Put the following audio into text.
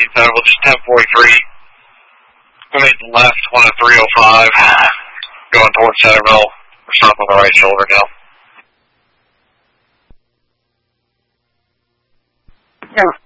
Centerville, just 1043. We made the left, 1 at 305, going towards Centerville. We're stopped on the right shoulder now. Yeah.